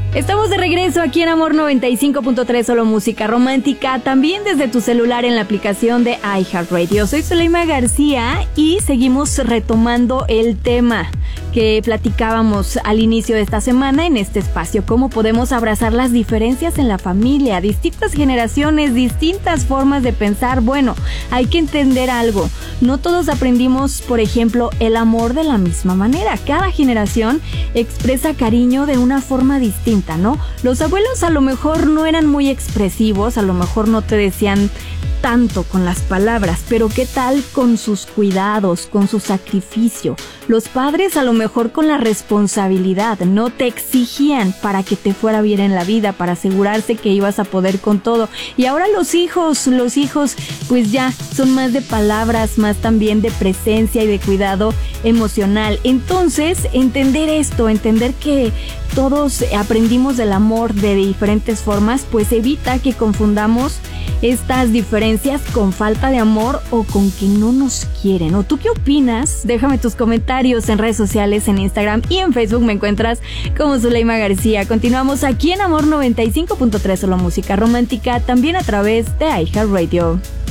Estamos de regreso aquí en Amor 95.3, solo música romántica, también desde tu celular en la aplicación de iHeartRadio. Soy Zuleima García y seguimos retomando el tema que platicábamos al inicio de esta semana en este espacio, cómo podemos abrazar las diferencias en la familia, distintas generaciones, distintas formas de pensar. Bueno, hay que entender algo, no todos aprendimos, por ejemplo, el amor de la misma manera. Cada generación expresa cariño de una forma distinta, ¿no? Los abuelos a lo mejor no eran muy expresivos, a lo mejor no te decían tanto con las palabras, pero ¿qué tal con sus cuidados, con su sacrificio? Los padres a lo mejor con la responsabilidad, no te exigían para que te fuera bien en la vida, para asegurarse que ibas a poder con todo. Y ahora los hijos pues ya son más de palabras, más también de presencia y de cuidado emocional. Entonces, entender esto, entender que todos aprendimos del amor de diferentes formas, pues evita que confundamos estas diferencias con falta de amor o con que no nos quieren. ¿O tú qué opinas? Déjame tus comentarios en redes sociales, en Instagram y en Facebook me encuentras como Zuleima García. Continuamos aquí en Amor 95.3, solo música romántica, también a través de iHeartRadio.